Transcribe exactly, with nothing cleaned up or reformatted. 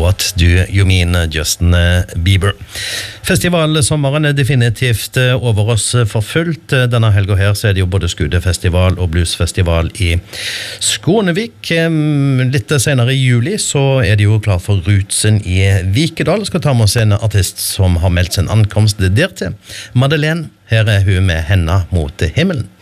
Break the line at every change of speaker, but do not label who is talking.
What Do You Mean, Justin Bieber. Festivalsommeren er definitivt over oss for fullt. Denne helgen her så er det jo både Skudefestival og Bluesfestival i Skånevik. Litt senere i juli så er det jo klar for Rutsen i Vikedal. Skal ta med oss en artist som har meldt sin ankomst der til. Madeleine, her er hun med Henda mot himmelen.